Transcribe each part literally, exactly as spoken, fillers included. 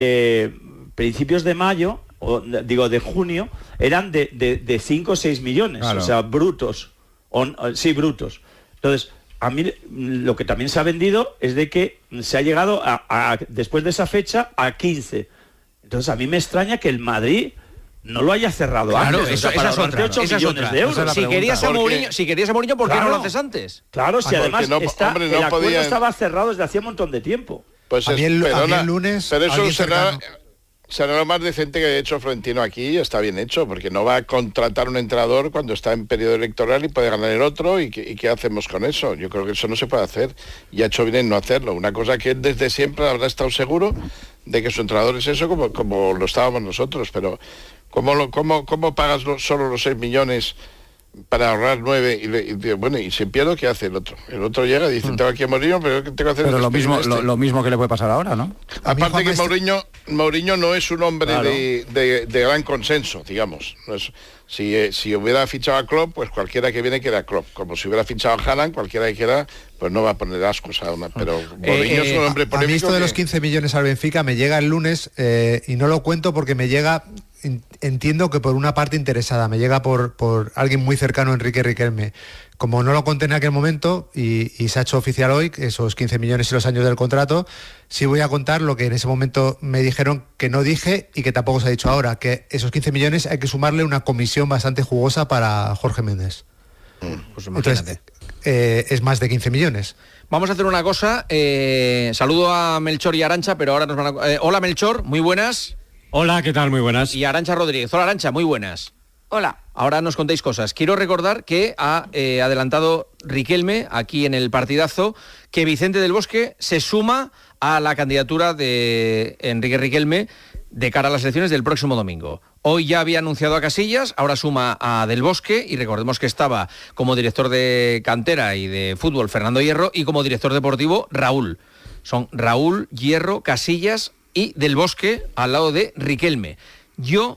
eh, principios de mayo, o digo de junio, eran de cinco o seis millones, claro. O sea, brutos. O, sí, brutos. Entonces, a mí lo que también se ha vendido es de que se ha llegado a, a, después de esa fecha a quince. Entonces a mí me extraña que el Madrid no lo haya cerrado claro, antes. Eso, o sea, esa es otra, ocho esa millones es otra. de euros. Es si, querías a Mourinho, si querías a Mourinho, ¿por qué claro, no lo haces antes? Claro, si además no, está, hombre, no el acuerdo podían... estaba cerrado desde hacía un montón de tiempo. Pues a, es, mí el, perdona, a mí el lunes... Pero eso será... cercano. Será lo más decente que ha hecho Florentino aquí y está bien hecho, porque no va a contratar un entrenador cuando está en periodo electoral y puede ganar el otro, y, que, y ¿qué hacemos con eso? Yo creo que eso no se puede hacer, y ha hecho bien en no hacerlo. Una cosa que él desde siempre habrá estado seguro de que su entrenador es eso, como, como lo estábamos nosotros, pero ¿cómo, lo, cómo, cómo pagas lo, solo los seis millones para ahorrar nueve? Y, y, bueno, y si pierdo, ¿qué hace el otro? El otro llega y dice, tengo aquí a Mourinho, pero ¿qué tengo que hacer? Pero lo mismo, este? lo, lo mismo que le puede pasar ahora, ¿no? Aparte que Mourinho, Mourinho no es un hombre claro. de, de, de gran consenso, digamos. No es, si, eh, si hubiera fichado a Klopp, pues cualquiera que viene queda Klopp. Como si hubiera fichado a Haaland, cualquiera que quiera, pues no va a poner ascos a una. Pero Mourinho eh, es un hombre polémico. A mí esto de que... los quince millones al Benfica me llega el lunes eh, y no lo cuento porque me llega... Entiendo que por una parte interesada, me llega por, por alguien muy cercano a Enrique Riquelme. Como no lo conté en aquel momento y, y se ha hecho oficial hoy, esos quince millones y los años del contrato, sí voy a contar lo que en ese momento me dijeron que no dije y que tampoco se ha dicho ahora, que esos quince millones hay que sumarle una comisión bastante jugosa para Jorge Méndez. Pues imagínate. Entonces, eh, es más de quince millones. Vamos a hacer una cosa, eh, saludo a Melchor y Arantxa, pero ahora nos van a... Eh, hola Melchor, muy buenas. Hola, ¿qué tal? Muy buenas. Y Arantxa Rodríguez. Hola Arantxa, muy buenas. Hola. Ahora nos contéis cosas. Quiero recordar que ha eh, adelantado Riquelme aquí en el partidazo que Vicente del Bosque se suma a la candidatura de Enrique Riquelme de cara a las elecciones del próximo domingo. Hoy ya había anunciado a Casillas, ahora suma a Del Bosque, y recordemos que estaba como director de cantera y de fútbol Fernando Hierro y como director deportivo Raúl. Son Raúl, Hierro, Casillas y Del Bosque al lado de Riquelme. Yo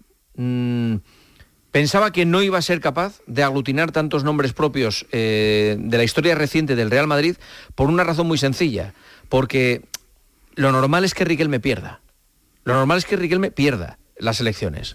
mmm, pensaba que no iba a ser capaz de aglutinar tantos nombres propios eh, de la historia reciente del Real Madrid por una razón muy sencilla, porque lo normal es que Riquelme pierda. Lo normal es que Riquelme pierda las elecciones.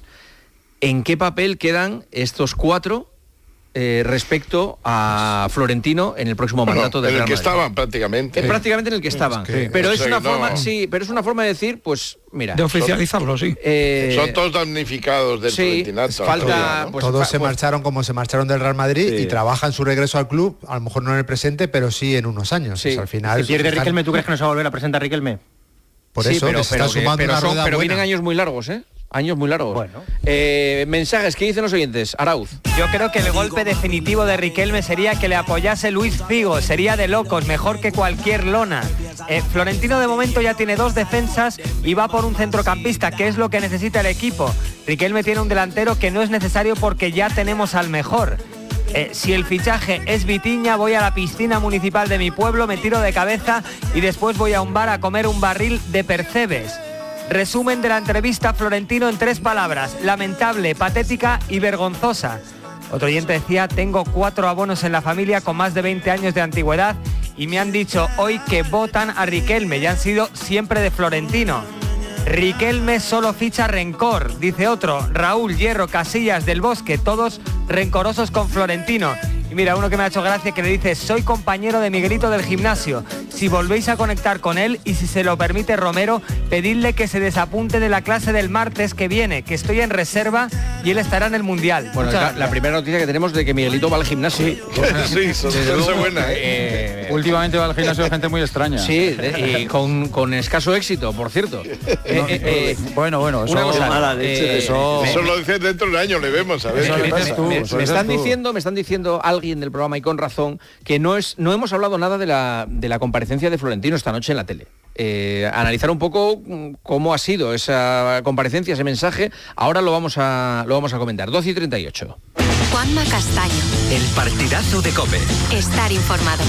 ¿En qué papel quedan estos cuatro Eh, respecto a Florentino en el próximo bueno, mandato del Real Madrid? En el que estaban prácticamente. Es prácticamente en el que estaban. Es que, pero o es sea, una no. forma, sí, pero es una forma de decir, pues mira. De oficializarlo, sí. Eh, Son todos damnificados del sí, Florentinato. falta, ¿no? Pues, todos fa- se marcharon como se marcharon del Real Madrid sí. y trabajan su regreso al club, a lo mejor no en el presente, pero sí en unos años. Sí. O sea, al final. Si pierde están... Riquelme, ¿tú crees que no se va a volver a presentar Riquelme? Por sí, eso, pero, que se pero, está sumando pero, una son, rueda pero buena. vienen años muy largos, ¿eh? Años muy largos. Bueno. Eh, mensajes, ¿qué dicen los oyentes? Arauz. Yo creo que el golpe definitivo de Riquelme sería que le apoyase Luis Figo. Sería de locos, mejor que cualquier lona. Eh, Florentino de momento ya tiene dos defensas y va por un centrocampista, que es lo que necesita el equipo. Riquelme tiene un delantero que no es necesario porque ya tenemos al mejor. Eh, si el fichaje es Vitinha, voy a la piscina municipal de mi pueblo, me tiro de cabeza y después voy a un bar a comer un barril de percebes. Resumen de la entrevista a Florentino en tres palabras: lamentable, patética y vergonzosa. Otro oyente decía, tengo cuatro abonos en la familia con más de veinte años de antigüedad y me han dicho hoy que votan a Riquelme y han sido siempre de Florentino. Riquelme solo ficha rencor, dice otro. Raúl, Hierro, Casillas, Del Bosque, todos rencorosos con Florentino. Y mira, uno que me ha hecho gracia que le dice, soy compañero de Miguelito del gimnasio. Si volvéis a conectar con él y si se lo permite Romero, pedidle que se desapunte de la clase del martes que viene, que estoy en reserva y él estará en el Mundial. Bueno, la, la primera noticia que tenemos de que Miguelito va al gimnasio. Sí, sí, eso es buena, ¿eh? eh Últimamente va al gimnasio de gente muy extraña. Sí, de, y con, con escaso éxito, por cierto. No, eh, eh, bueno, bueno, eso, una cosa, mala leche, eh, Eso, me, eso lo dices dentro de un año, le vemos, a ver eso qué lo dices pasa. tú. Me, Eso me dices están tú. diciendo, me están diciendo alguien del programa, y con razón, que no es no hemos hablado nada de la de la comparecencia de Florentino esta noche en la tele. Eh, analizar un poco cómo ha sido esa comparecencia, ese mensaje. Ahora lo vamos a lo vamos a comentar. doce y treinta y ocho. Juanma Castaño. El partidazo de COPE. Estar informado.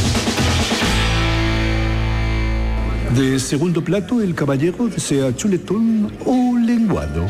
De segundo plato, el caballero desea chuletón o lenguado.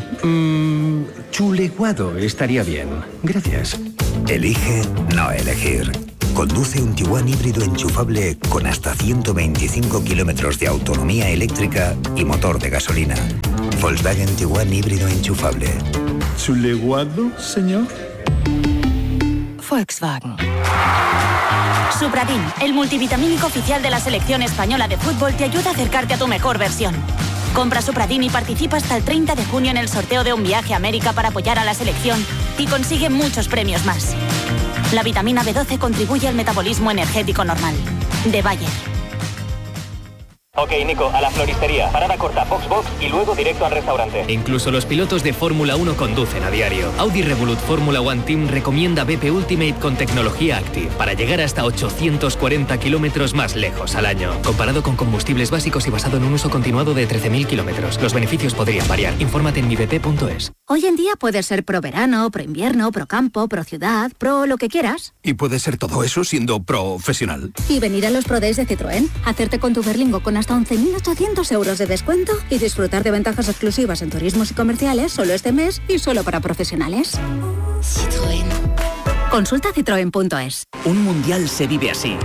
Mmm, chuleguado estaría bien. Gracias. Elige no elegir. Conduce un Tiguan híbrido enchufable con hasta ciento veinticinco kilómetros de autonomía eléctrica y motor de gasolina. Volkswagen Tiguan híbrido enchufable. ¿Su leguado, señor? Volkswagen. Supradin, el multivitamínico oficial de la selección española de fútbol, te ayuda a acercarte a tu mejor versión. Compra Supradin y participa hasta el treinta de junio en el sorteo de un viaje a América para apoyar a la selección y consigue muchos premios más. La vitamina B doce contribuye al metabolismo energético normal. De Bayer. Ok, Nico, a la floristería. Parada corta, box box y luego directo al restaurante. Incluso los pilotos de Fórmula uno conducen a diario. Audi Revolut Fórmula One Team recomienda B P Ultimate con tecnología Active para llegar hasta ochocientos cuarenta kilómetros más lejos al año. Comparado con combustibles básicos y basado en un uso continuado de trece mil kilómetros. Los beneficios podrían variar. Infórmate en mi b p punto es. Hoy en día puedes ser pro verano, pro invierno, pro campo, pro ciudad, pro lo que quieras. Y puedes ser todo eso siendo profesional. Y venir a los Pro Days de Citroën, hacerte con tu Berlingo con hasta once mil ochocientos euros de descuento y disfrutar de ventajas exclusivas en turismos y comerciales solo este mes y solo para profesionales. Citroën. Consulta citroen punto es. Un mundial se vive así.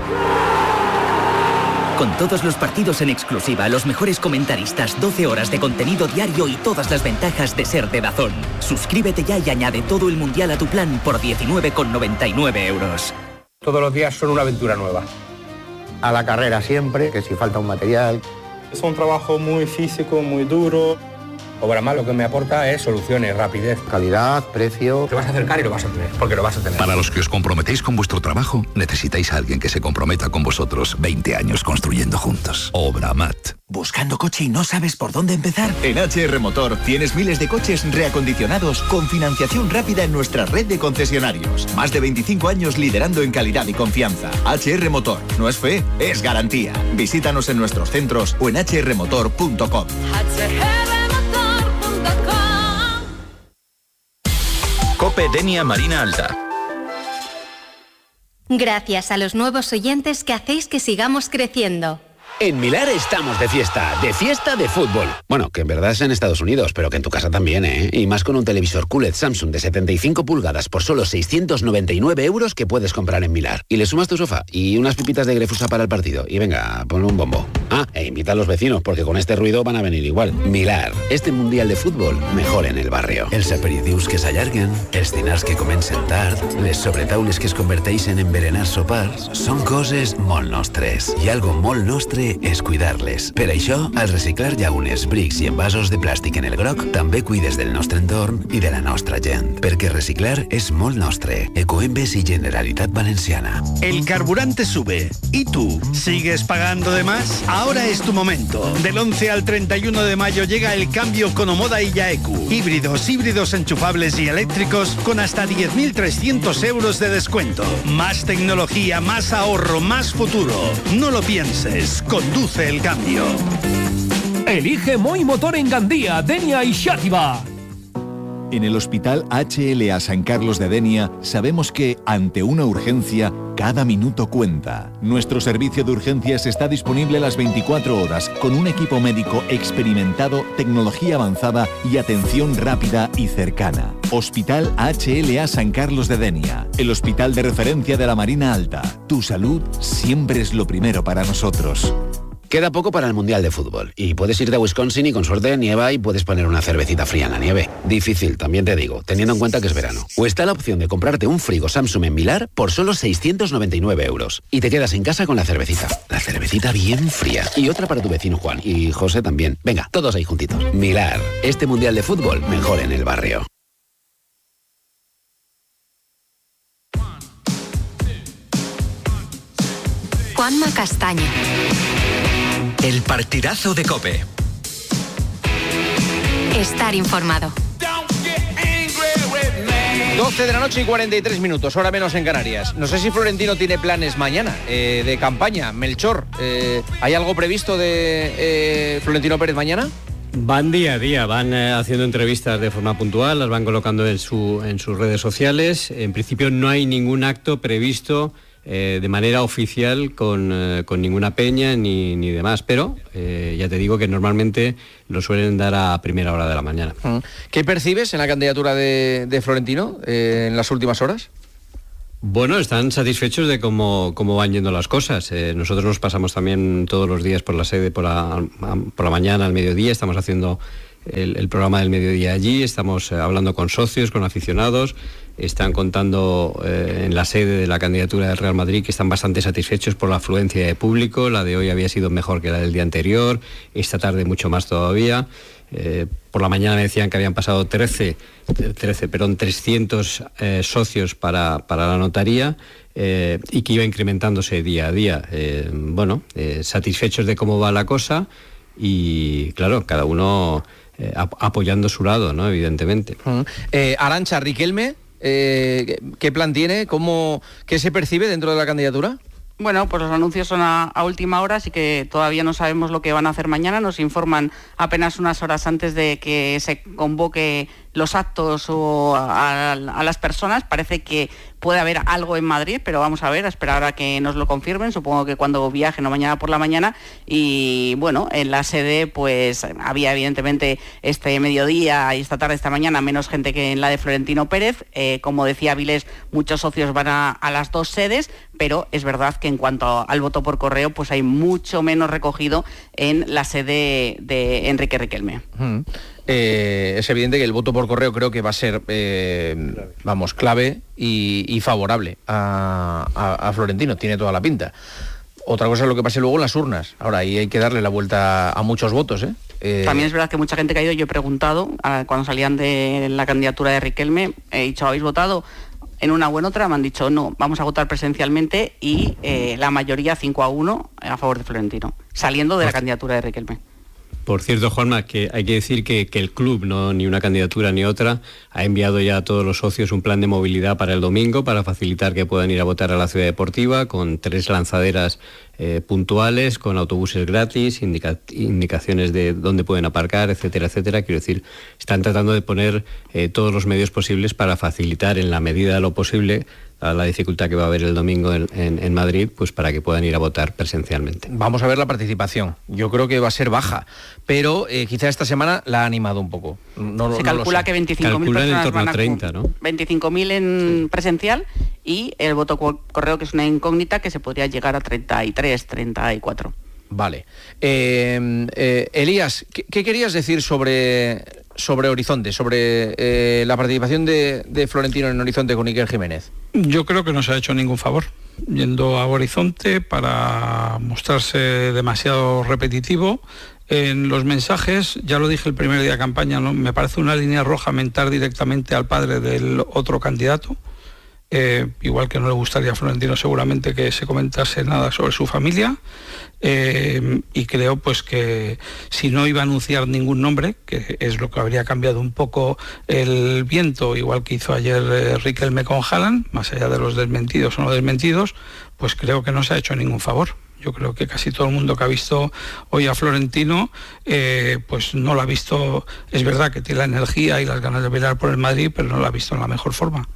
Con todos los partidos en exclusiva, los mejores comentaristas, doce horas de contenido diario y todas las ventajas de ser de DAZN. Suscríbete ya y añade todo el mundial a tu plan por diecinueve con noventa y nueve euros. Todos los días son una aventura nueva. A la carrera siempre, que si falta un material. Es un trabajo muy físico, muy duro. Obrama lo que me aporta es soluciones, rapidez, calidad, precio. Te vas a acercar y lo vas a tener, porque lo vas a tener. Para los que os comprometéis con vuestro trabajo, necesitáis a alguien que se comprometa con vosotros. veinte años construyendo juntos. Obramat. ¿Buscando coche y no sabes por dónde empezar? En H R Motor tienes miles de coches reacondicionados con financiación rápida en nuestra red de concesionarios. Más de veinticinco años liderando en calidad y confianza. H R Motor. No es fe, es garantía. Visítanos en nuestros centros o en h r motor punto com. Cope Denia Marina Alta. Gracias a los nuevos oyentes que hacéis que sigamos creciendo. En Milar estamos de fiesta, de fiesta de fútbol. Bueno, que en verdad es en Estados Unidos, pero que en tu casa también, ¿eh? Y más con un televisor Q L E D Samsung de setenta y cinco pulgadas por solo seiscientos noventa y nueve euros que puedes comprar en Milar. Y le sumas tu sofá y unas pipitas de Grefusa para el partido. Y venga, pon un bombo. Ah, e invita a los vecinos, porque con este ruido van a venir igual. Milar, este mundial de fútbol, mejor en el barrio. Els aperitius que s'allarguen, els dinars que comencen tard, les sobretaules que es converteixen en berenar sopars, són coses molt nostres. I algo molt nostre és cuidar-les. Per això, al reciclar llaunes, brics i envasos de plàstic en el groc, també cuides del nostre entorn i de la nostra gent. Perquè reciclar és molt nostre. Ecoembes i Generalitat Valenciana. El carburante sube. ¿Y tú? ¿Sigues pagando de más? Ahora es tu momento. Del once al treinta y uno de mayo llega el cambio con Omoda y Yaeku. Híbridos, híbridos enchufables y eléctricos con hasta diez mil trescientos euros de descuento. Más tecnología, más ahorro, más futuro. No lo pienses. Conduce el cambio. Elige Moi Motor en Gandía, Denia y Xàtiva. En el Hospital H L A San Carlos de Denia sabemos que, ante una urgencia, cada minuto cuenta. Nuestro servicio de urgencias está disponible las veinticuatro horas con un equipo médico experimentado, tecnología avanzada y atención rápida y cercana. Hospital H L A San Carlos de Denia, el hospital de referencia de la Marina Alta. Tu salud siempre es lo primero para nosotros. Queda poco para el Mundial de Fútbol y puedes irte a Wisconsin y con suerte nieva y puedes poner una cervecita fría en la nieve. Difícil, también te digo, teniendo en cuenta que es verano. O está la opción de comprarte un frigo Samsung en Milar por solo seiscientos noventa y nueve euros y te quedas en casa con la cervecita. La cervecita bien fría. Y otra para tu vecino Juan y José también. Venga, todos ahí juntitos. Milar, este Mundial de Fútbol mejor en el barrio. Juanma Castaño. El partidazo de COPE. Estar informado. doce de la noche y cuarenta y tres minutos, hora menos en Canarias. No sé si Florentino tiene planes mañana eh, de campaña. Melchor, eh, ¿hay algo previsto de eh, Florentino Pérez mañana? Van día a día, van eh, haciendo entrevistas de forma puntual, las van colocando en, su, en sus redes sociales. En principio no hay ningún acto previsto Eh, de manera oficial con, eh, con ninguna peña ni, ni demás, pero eh, ya te digo que normalmente lo suelen dar a primera hora de la mañana. ¿Qué percibes en la candidatura de, de Florentino eh, en las últimas horas? Bueno, están satisfechos de cómo, cómo van yendo las cosas. Eh, nosotros nos pasamos también todos los días por la sede, por la, por la mañana, al mediodía, estamos haciendo el, el programa del mediodía allí, estamos eh, hablando con socios, con aficionados, están contando eh, en la sede de la candidatura del Real Madrid que están bastante satisfechos por la afluencia de público. La de hoy había sido mejor que la del día anterior, esta tarde mucho más todavía. Eh, por la mañana me decían que habían pasado trece, trece perdón, trescientos eh, socios para, para la notaría eh, y que iba incrementándose día a día. Eh, bueno, eh, satisfechos de cómo va la cosa y, claro, cada uno eh, ap- apoyando su lado, ¿no? Evidentemente. Uh-huh. Eh, Arantxa, Riquelme, eh, ¿qué plan tiene? ¿Cómo, qué se percibe dentro de la candidatura? Bueno, pues los anuncios son a, a última hora, así que todavía no sabemos lo que van a hacer mañana. Nos informan apenas unas horas antes de que se convoque los actos o a, a, a las personas. Parece que puede haber algo en Madrid, pero vamos a ver, a esperar a que nos lo confirmen, supongo que cuando viajen o mañana por la mañana. Y bueno, en la sede pues había evidentemente este mediodía y esta tarde, esta mañana, menos gente que en la de Florentino Pérez. Eh, como decía Vilés, muchos socios van a, a las dos sedes, pero es verdad que en cuanto al voto por correo, pues hay mucho menos recogido en la sede de Enrique Riquelme. Hmm. Eh, es evidente que el voto por correo creo que va a ser, eh, vamos, clave y, y favorable a, a, a Florentino, tiene toda la pinta. Otra cosa es lo que pase luego en las urnas. Ahora, ahí hay que darle la vuelta a muchos votos, ¿eh? Eh... También es verdad que mucha gente que ha ido, yo he preguntado, a, cuando salían de la candidatura de Riquelme, he dicho, ¿habéis votado en una o en otra? Me han dicho, no, vamos a votar presencialmente, y eh, la mayoría, cinco a uno, a favor de Florentino, saliendo de la candidatura de Riquelme. Por cierto, Juanma, que hay que decir que, que el club, no ni una candidatura ni otra, ha enviado ya a todos los socios un plan de movilidad para el domingo para facilitar que puedan ir a votar a la Ciudad Deportiva, con tres lanzaderas eh, puntuales, con autobuses gratis, indica, indicaciones de dónde pueden aparcar, etcétera, etcétera. Quiero decir, están tratando de poner eh, todos los medios posibles para facilitar, en la medida de lo posible, a la dificultad que va a haber el domingo en, en, en Madrid, pues para que puedan ir a votar presencialmente. Vamos a ver la participación. Yo creo que va a ser baja, pero eh, quizá esta semana la ha animado un poco. No, Se no calcula que veinticinco mil personas en torno van a a treinta, ¿no? veinticinco mil en sí. presencial, y el voto por correo, que es una incógnita, que se podría llegar a treinta y tres, treinta y cuatro. Vale. Eh, eh, Elías, ¿qué, ¿qué querías decir sobre, sobre Horizonte, sobre eh, la participación de, de Florentino en Horizonte con Iker Jiménez? Yo creo que no se ha hecho ningún favor yendo a Horizonte para mostrarse demasiado repetitivo en los mensajes. Ya lo dije el primer día de campaña, ¿no? Me parece una línea roja mentar directamente al padre del otro candidato. Eh, igual que no le gustaría a Florentino seguramente que se comentase nada sobre su familia, eh, y creo pues que si no iba a anunciar ningún nombre, que es lo que habría cambiado un poco el viento, igual que hizo ayer eh, Riquelme con Haaland, más allá de los desmentidos o no desmentidos, pues creo que no se ha hecho ningún favor. Yo creo que casi todo el mundo que ha visto hoy a Florentino, eh, pues no lo ha visto. Es verdad que tiene la energía y las ganas de pelear por el Madrid, pero no lo ha visto en la mejor forma.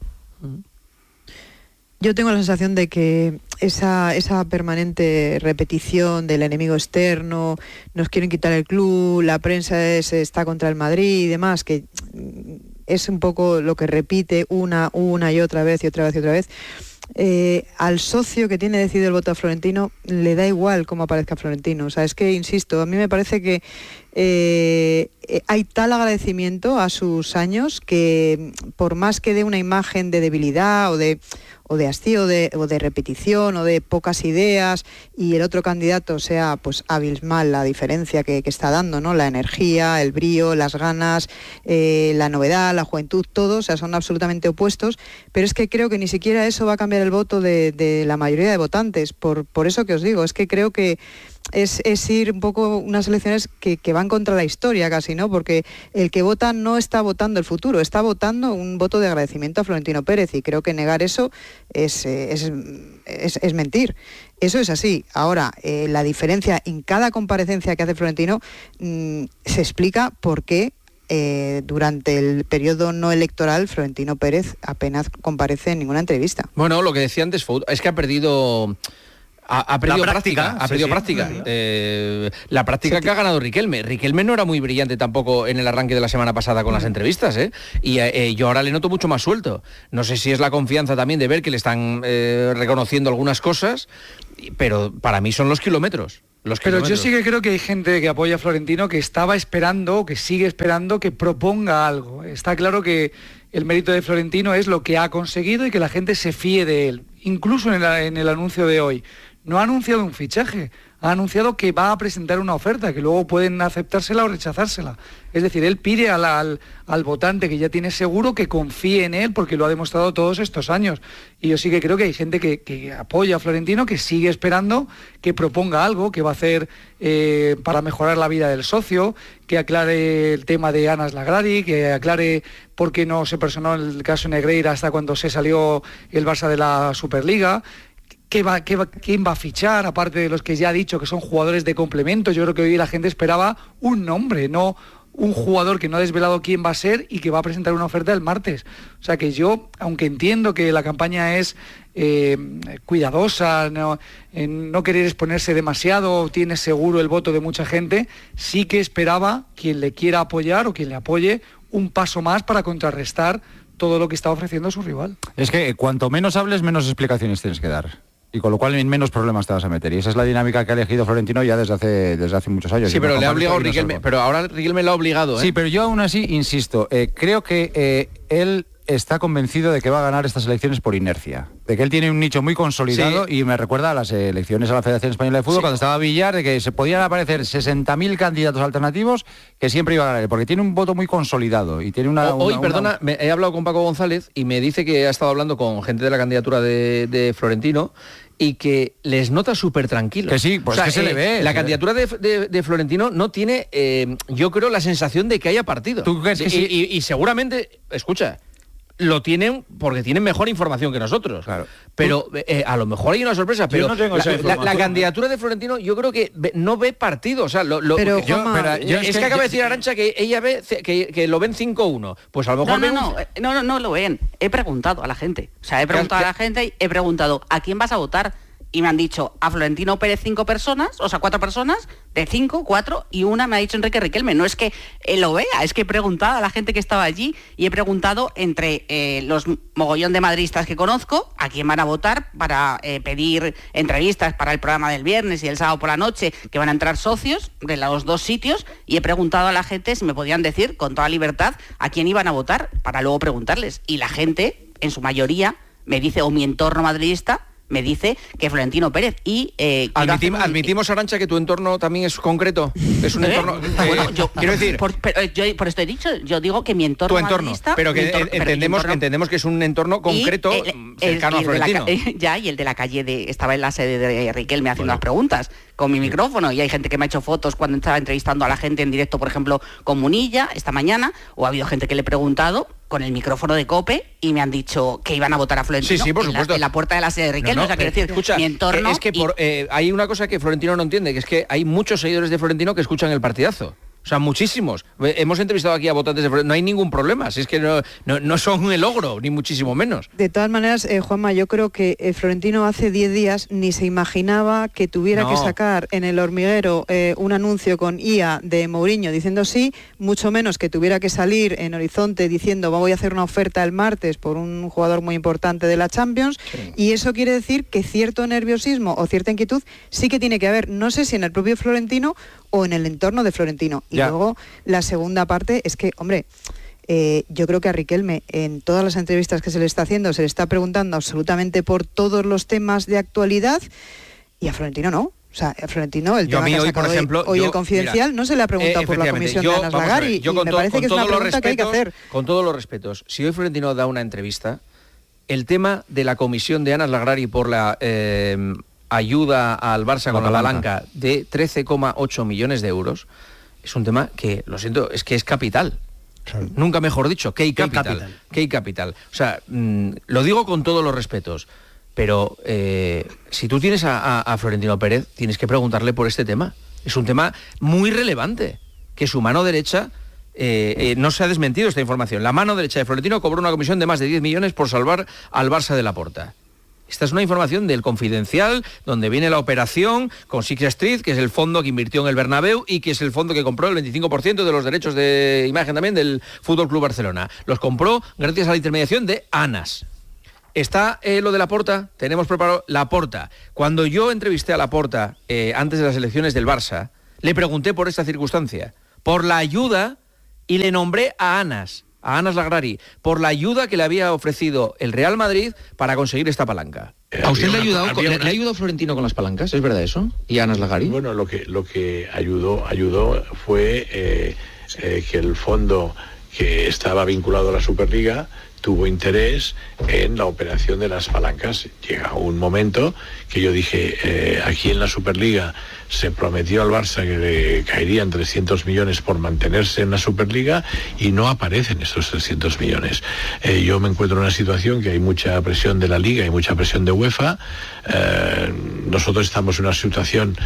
Yo tengo la sensación de que esa, esa permanente repetición del enemigo externo, nos quieren quitar el club, la prensa es, está contra el Madrid y demás, que es un poco lo que repite una, una y otra vez y otra vez y otra vez. Eh, al socio que tiene decidido el voto a Florentino le da igual cómo aparezca Florentino. O sea, es que, insisto, a mí me parece que eh, hay tal agradecimiento a sus años que, por más que dé una imagen de debilidad o de o de hastío, de, o de repetición, o de pocas ideas, y el otro candidato sea pues abismal la diferencia que, que está dando, ¿no? La energía, el brío, las ganas, eh, la novedad, la juventud, todo, o sea, son absolutamente opuestos, pero es que creo que ni siquiera eso va a cambiar el voto de, de la mayoría de votantes, por, por eso que os digo, es que creo que Es, es ir un poco unas elecciones que, que van contra la historia casi, ¿no? Porque el que vota no está votando el futuro, está votando un voto de agradecimiento a Florentino Pérez, y creo que negar eso es, es, es, es mentir. Eso es así. Ahora, eh, la diferencia en cada comparecencia que hace Florentino mmm, se explica por qué eh, durante el periodo no electoral Florentino Pérez apenas comparece en ninguna entrevista. Bueno, lo que decía antes, es que ha perdido... Ha, ha perdido la práctica, práctica, ha perdido sí, práctica. sí. Eh, la práctica que ha ganado Riquelme. Riquelme no era muy brillante tampoco en el arranque de la semana pasada con las entrevistas, ¿eh? Y eh, yo ahora le noto mucho más suelto. No sé si es la confianza también de ver que le están eh, reconociendo algunas cosas, pero para mí son los kilómetros. Los Pero kilómetros. yo sí que creo que hay gente que apoya a Florentino que estaba esperando, que sigue esperando que proponga algo. Está claro que el mérito de Florentino es lo que ha conseguido y que la gente se fíe de él. Incluso en el, en el anuncio de hoy. No ha anunciado un fichaje, ha anunciado que va a presentar una oferta, que luego pueden aceptársela o rechazársela. Es decir, él pide al, al, al votante que ya tiene seguro que confíe en él, porque lo ha demostrado todos estos años. Y yo sí que creo que hay gente que, que apoya a Florentino, que sigue esperando que proponga algo, que va a hacer eh, para mejorar la vida del socio, que aclare el tema de Anas Lagrari, que aclare por qué no se personó el caso Negreira hasta cuando se salió el Barça de la Superliga. ¿Qué va, qué va, ¿Quién va a fichar? Aparte de los que ya ha dicho que son jugadores de complemento, yo creo que hoy la gente esperaba un nombre, no un jugador que no ha desvelado quién va a ser y que va a presentar una oferta el martes. O sea que yo, aunque entiendo que la campaña es eh, cuidadosa, no, en no querer exponerse demasiado, tiene seguro el voto de mucha gente, sí que esperaba quien le quiera apoyar o quien le apoye un paso más para contrarrestar todo lo que está ofreciendo su rival. Es que cuanto menos hables, menos explicaciones tienes que dar. Y con lo cual en menos problemas te vas a meter. Y esa es la dinámica que ha elegido Florentino ya desde hace, desde hace muchos años. Sí, pero le ha obligado Riquelme. Pero ahora Riquelme lo ha obligado, ¿eh? Sí, pero yo aún así insisto. Eh, creo que eh, él está convencido de que va a ganar estas elecciones por inercia. De que él tiene un nicho muy consolidado, sí. Y me recuerda a las elecciones a la Federación Española de Fútbol, sí. Cuando estaba Villar, de que se podían aparecer sesenta mil candidatos alternativos que siempre iba a ganar él, porque tiene un voto muy consolidado y tiene una... Hoy, una, perdona, una... Me, he hablado con Paco González y me dice que ha estado hablando con gente de la candidatura de, de Florentino y que les nota súper tranquilos. Que sí, pues o sea, que se eh, le ve. La se candidatura ve. de, de, de Florentino no tiene, eh, yo creo, la sensación de que haya partido. ¿Tú crees que y, sí? y, y seguramente, escucha, lo tienen porque tienen mejor información que nosotros. Claro. Pero eh, a lo mejor hay una sorpresa, pero no tengo la, esa la, la candidatura de Florentino yo creo que ve, no ve partido. O sea, lo, lo, pero, que yo, Juanma, pero, yo, es, es que, que acaba de decir Arantxa que ella ve que, que lo ven cinco uno. Pues a lo mejor no, no, un... no, no, no, no lo ven. He preguntado a la gente. O sea, he preguntado ¿Qué? a la gente y he preguntado ¿a quién vas a votar? Y me han dicho a Florentino Pérez cinco personas, o sea, cuatro personas, de cinco, cuatro, y una me ha dicho Enrique Riquelme. No es que él lo vea, es que he preguntado a la gente que estaba allí y he preguntado entre eh, los mogollón de madridistas que conozco, a quién van a votar para eh, pedir entrevistas para el programa del viernes y el sábado por la noche, que van a entrar socios de los dos sitios, y he preguntado a la gente si me podían decir con toda libertad a quién iban a votar para luego preguntarles. Y la gente, en su mayoría, me dice, o mi entorno madridista, me dice que Florentino Pérez y... Eh, Admitim, un... Admitimos, Arantxa, que tu entorno también es concreto. Es un ¿Eh? entorno... Eh, bueno, yo, quiero decir... Por, pero, yo, por esto he dicho, yo digo que mi entorno... Tu entorno, pero que entorno, entendemos, pero entorno, entendemos que es un entorno concreto el, cercano el, a Florentino. La, ya, y el de la calle de... Estaba en la sede de Riquelme haciendo bueno. las preguntas con mi micrófono, y hay gente que me ha hecho fotos cuando estaba entrevistando a la gente en directo, por ejemplo, con Munilla, esta mañana, o ha habido gente que le he preguntado con el micrófono de COPE y me han dicho que iban a votar a Florentino sí, sí, por en, supuesto. La, en la puerta de la sede de Riquelme. No, no, o sea, quiero decir, escucha, mi entorno... Es que por, y... eh, hay una cosa que Florentino no entiende, que es que hay muchos seguidores de Florentino que escuchan el partidazo. O sea, muchísimos. Hemos entrevistado aquí a votantes de Florentino. No hay ningún problema. Si es que no, no, no son el ogro, ni muchísimo menos. De todas maneras, eh, Juanma, yo creo que eh, Florentino hace diez días ni se imaginaba que tuviera no. que sacar en El Hormiguero eh, un anuncio con I A de Mourinho diciendo sí, mucho menos que tuviera que salir en Horizonte diciendo voy a hacer una oferta el martes por un jugador muy importante de la Champions. Sí. Y eso quiere decir que cierto nerviosismo o cierta inquietud sí que tiene que haber. No sé si en el propio Florentino o en el entorno de Florentino. Y ya. Luego la segunda parte es que, hombre, eh, yo creo que a Riquelme en todas las entrevistas que se le está haciendo se le está preguntando absolutamente por todos los temas de actualidad y a Florentino no. O sea, a Florentino, el yo tema a mí que hoy, por ejemplo, hoy, hoy yo, el Confidencial mira, no se le ha preguntado eh, por la comisión yo, de Anas Lagrari y me to, parece que es una pregunta que hay que hacer. Con todos los respetos, si hoy Florentino da una entrevista, el tema de la comisión de Anas Lagrari por la... Eh, ayuda al Barça con la palanca de trece coma ocho millones de euros, es un tema que, lo siento, es que es capital. Claro. Nunca mejor dicho, Key Capital. Key Capital. O sea, mmm, lo digo con todos los respetos, pero eh, si tú tienes a, a, a Florentino Pérez, tienes que preguntarle por este tema. Es un tema muy relevante, que su mano derecha... Eh, eh, no se ha desmentido esta información. La mano derecha de Florentino cobró una comisión de más de diez millones por salvar al Barça de Laporta. Esta es una información del Confidencial, donde viene la operación con Sixth Street, que es el fondo que invirtió en el Bernabéu y que es el fondo que compró el veinticinco por ciento de los derechos de imagen también del Fútbol Club Barcelona. Los compró gracias a la intermediación de ANAS. Está eh, lo de Laporta, tenemos preparado Laporta. Cuando yo entrevisté a Laporta eh, antes de las elecciones del Barça, le pregunté por esta circunstancia, por la ayuda, y le nombré a ANAS, a Anas Lagrari, por la ayuda que le había ofrecido el Real Madrid para conseguir esta palanca. ¿A usted le ha ayudado, con, le, le ha ayudado Florentino con las palancas? ¿Es verdad eso? ¿Y Anas Lagrari? Bueno, lo que, lo que ayudó, ayudó fue eh, eh, que el fondo que estaba vinculado a la Superliga tuvo interés en la operación de las palancas. Llega un momento que yo dije, eh, aquí en la Superliga se prometió al Barça que le caerían trescientos millones por mantenerse en la Superliga y no aparecen esos trescientos millones. Eh, yo me encuentro en una situación que hay mucha presión de la Liga y mucha presión de UEFA. Eh, nosotros estamos en una situación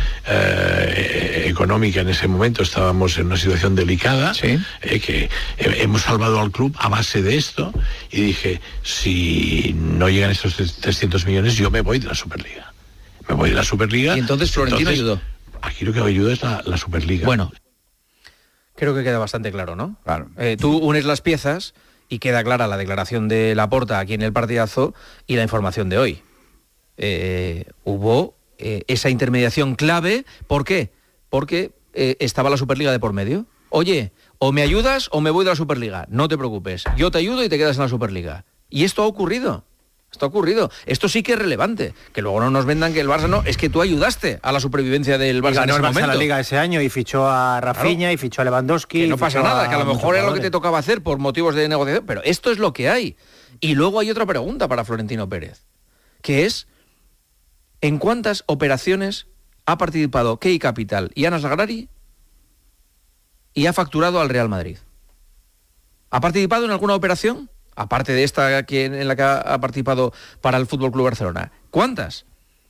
eh, económica en ese momento, estábamos en una situación delicada, ¿sí? eh, que eh, hemos salvado al club a base de esto, y dije, si no llegan estos trescientos millones, yo me voy de la Superliga. Me voy de la Superliga. Y entonces Florentino entonces, ayudó. Aquí lo que ayuda es la, la Superliga. Bueno, creo que queda bastante claro, ¿no? Claro. Eh, tú unes las piezas y queda clara la declaración de Laporta aquí en el partidazo y la información de hoy. Eh, hubo eh, esa intermediación clave. ¿Por qué? Porque eh, estaba la Superliga de por medio. Oye, o me ayudas o me voy de la Superliga. No te preocupes, yo te ayudo y te quedas en la Superliga. Y esto ha ocurrido. Esto ha ocurrido. Esto sí que es relevante. Que luego no nos vendan que el Barça no. Es que tú ayudaste a la supervivencia del Barça. Y ganó en ese el Barça momento. la Liga ese año y fichó a Rafinha, claro, y fichó a Lewandowski. Que no pasa nada, que a lo mejor era lo que te tocaba. tocaba hacer por motivos de negociación. Pero esto es lo que hay. Y luego hay otra pregunta para Florentino Pérez, que es, ¿en cuántas operaciones ha participado Key Capital y Anas Lagrari y ha facturado al Real Madrid? ¿Ha participado en alguna operación? Aparte de esta que, en la que ha participado para el F C Barcelona. ¿Cuántas?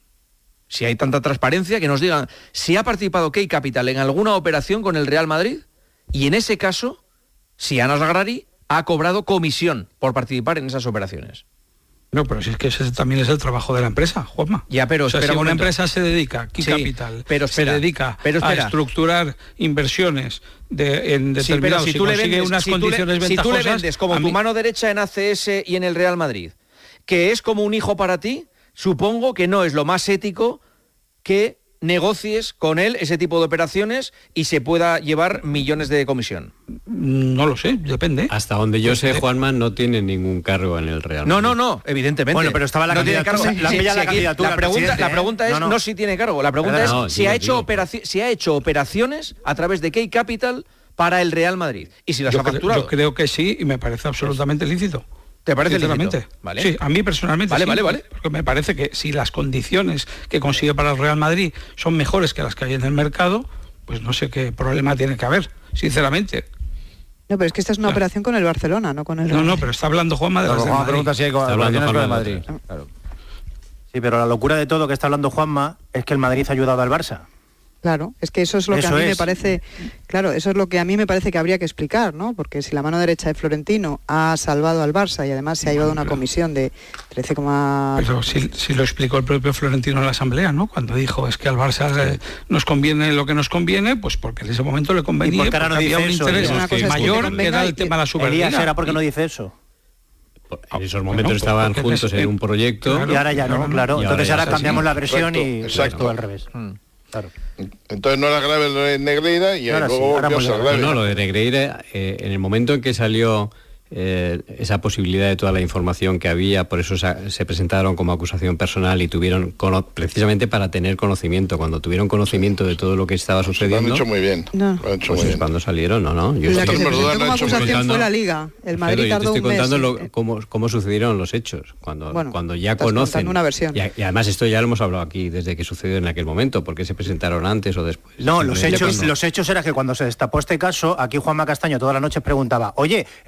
Si hay tanta transparencia, que nos digan si ha participado Key Capital en alguna operación con el Real Madrid, y en ese caso, si Anas Lagrari ha cobrado comisión por participar en esas operaciones. No, pero si es que ese también es el trabajo de la empresa, Juanma. Ya, pero o sea, espera si un una momento. empresa se dedica, Key Sí, Capital, pero espera, se dedica pero a espera. estructurar inversiones de, en Sí, pero determinados si y tú le consigue vendes, unas si tú le- condiciones si tú ventajosas... le vendes como a tu mí- mano derecha en A C S y en el Real Madrid, que es como un hijo para ti, supongo que no es lo más ético que negocies con él ese tipo de operaciones y se pueda llevar millones de comisión. No lo sé, depende. Hasta donde yo Pues, sé, eh, Juanma no tiene ningún cargo en el Real No, Madrid. no, no, evidentemente. Bueno, pero estaba la no tiene candidatura- cargo. la- Sí, la sí, aquí candidatura la al pregunta, presidente, la ¿eh? pregunta es No, no, no. si tiene cargo. La pregunta Perdona, es no, si, digo, ha hecho digo. operaci- si ha hecho operaciones a través de Key Capital para el Real Madrid. Y si las yo, ha cre- facturado. yo creo que sí, y me parece absolutamente lícito. ¿Te parece Sinceramente. lícito? Vale. Sí, a mí personalmente Vale, sí, vale, vale. porque me parece que si las condiciones que consigue para el Real Madrid son mejores que las que hay en el mercado, pues no sé qué problema tiene que haber, sinceramente. No, pero es que esta es una Claro. operación con el Barcelona, no con el No, Real no, Madrid. pero está hablando Juanma de Pero las del Juanma Madrid. pregunta si hay co- Está hablando relaciones con el Juanma de Madrid. Claro. Sí, pero la locura de todo que está hablando Juanma es que el Madrid ha ayudado al Barça. Claro, es que eso es lo que Eso a mí me es. parece, claro, eso es lo que a mí me parece que habría que explicar, ¿no? Porque si la mano derecha de Florentino ha salvado al Barça y además se ha llevado una comisión de trece, Pero si, si lo explicó el propio Florentino en la asamblea, ¿no? Cuando dijo es que al Barça eh, nos conviene lo que nos conviene, pues porque en ese momento le convenía, ¿Y por qué ahora no porque había dice un eso? interés Una cosa es que mayor te que convenga era y el que- tema de la Superliga. Elías, ¿era porque no dice eso? En esos momentos Bueno, estaban porque juntos es- en un proyecto. Claro, Y ahora ya no, claro, claro. y Entonces ahora ahora ya cambiamos sí. la versión Exacto, y exacto. es todo al revés. Claro. Entonces no era grave lo de Negreira y Ahora luego sí, ahora volvió a muy ser grave. grave. No, no, lo de Negreira, eh, en el momento en que salió eh, esa posibilidad de toda la información que había, por eso se, se presentaron como acusación personal y tuvieron, cono- precisamente para tener conocimiento, cuando tuvieron conocimiento de todo lo que estaba Lo han sucediendo, hecho muy bien. No. Lo han hecho pues muy es bien. cuando salieron, ¿no? no yo La estoy- que se Sin duda presentó lo como ha hecho muy acusación bien. fue la Liga. El Madrid Alfredo, yo te tardó estoy un mes. contando lo- en- cómo, cómo sucedieron los hechos, cuando, Bueno, cuando ya estás conocen. contando una versión. Y, a- y además esto ya lo hemos hablado aquí desde que sucedió en aquel momento, porque se presentaron antes o después. No, los Simplemente hechos, no. los hechos era que cuando se destapó este caso, aquí Juanma Castaño todas las noches preguntaba, oye, el Madrid dice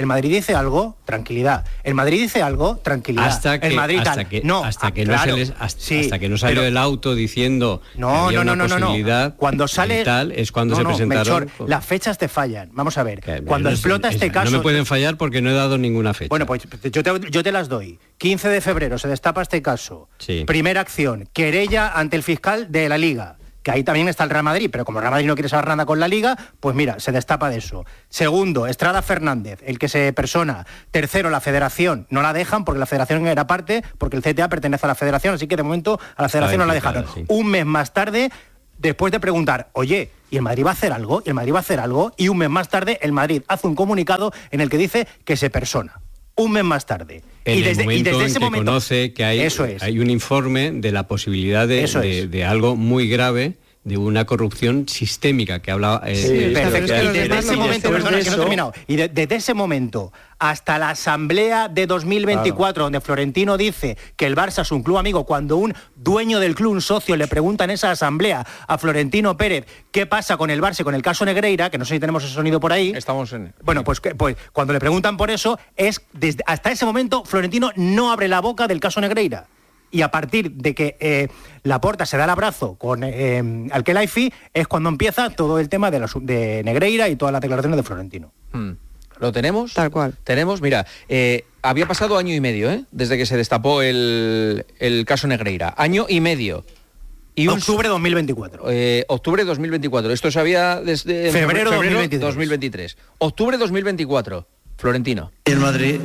dice algo, tranquilidad. El Madrid dice algo, tranquilidad. Hasta que, el Madrid hasta tal. que, no, hasta que claro, no se les, hasta, sí, hasta que no salió pero, el auto diciendo no, que había no, no, una no, posibilidad no, no. Cuando sale, y tal, es cuando no, se no, presentaron. Melchor, las fechas te fallan. Vamos a ver. Que, cuando no, explota es, este es, caso. No me pueden fallar porque no he dado ninguna fecha. Bueno, pues yo te, yo te las doy. quince de febrero se destapa este caso. Sí. Primera acción, querella ante el fiscal de la Liga. Que ahí también está el Real Madrid, pero como el Real Madrid no quiere saber nada con la Liga, pues mira, se destapa de eso. Segundo, Estrada Fernández, el que se persona. Tercero, la Federación, no la dejan porque la Federación era parte, porque el C T A pertenece a la Federación, así que de momento a la Federación no la dejaron. Sí. Un mes más tarde, después de preguntar, oye, ¿y el Madrid va a hacer algo? ¿Y el Madrid va a hacer algo? Y un mes más tarde, el Madrid hace un comunicado en el que dice que se persona. Un mes más tarde. En y desde, el momento y desde en ese que momento conoce que hay, eso es. hay un informe de la posibilidad de, de, de algo muy grave, de una corrupción sistémica que habla eh, sí, de perfecto. que Y desde ese momento, perdona, que no he terminado. Y de, desde ese momento hasta la asamblea de dos mil veinticuatro, claro, donde Florentino dice que el Barça es un club amigo, cuando un dueño del club, un socio, le pregunta en esa asamblea a Florentino Pérez qué pasa con el Barça y con el caso Negreira, que no sé si tenemos ese sonido por ahí. Estamos en... Bueno, pues, pues cuando le preguntan por eso, es desde hasta ese momento Florentino no abre la boca del caso Negreira. Y a partir de que eh, Laporta se da el abrazo con eh, Al-Khelaifi, es cuando empieza todo el tema de, la, de Negreira y todas las declaraciones de Florentino. Hmm. ¿Lo tenemos? Tal cual. Tenemos, mira, eh, había pasado año y medio, ¿eh? Desde que se destapó el, el caso Negreira. Año y medio. Y un, octubre de dos mil veinticuatro. Eh, octubre de dos mil veinticuatro. Esto se había desde... Febrero, febrero dos mil veintitrés. dos mil veintitrés. Octubre de dos mil veinticuatro. Florentino. El Madrid...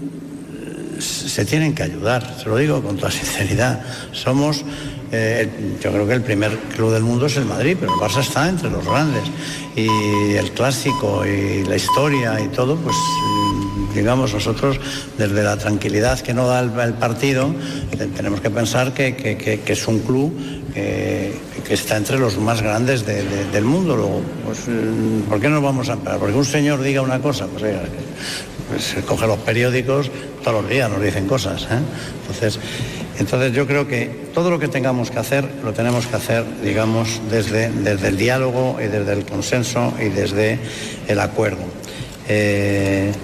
se tienen que ayudar, se lo digo con toda sinceridad. Somos, eh, yo creo que el primer club del mundo es el Madrid, pero el Barça está entre los grandes. Y el clásico y la historia y todo, pues digamos, nosotros desde la tranquilidad que nos da el, el partido, tenemos que pensar que, que, que, que es un club que, que está entre los más grandes de, de, del mundo. Luego, pues, ¿por qué nos vamos a parar? Porque un señor diga una cosa, pues oiga, pues coge los periódicos, todos los días nos dicen cosas, ¿eh? Entonces, entonces yo creo que todo lo que tengamos que hacer, lo tenemos que hacer, digamos, desde, desde el diálogo y desde el consenso y desde el acuerdo. Eh,